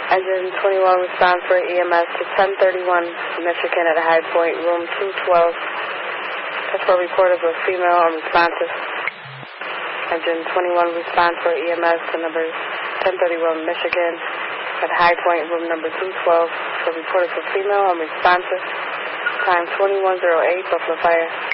Engine 21 respond for EMS to 1031 Michigan at a high point, room 212. That's report of a female unresponsive. Engine 21 respond for EMS to number 1031 Michigan at high point, room number 212. For report of a female unresponsive. Time 2108, Buffalo Fire.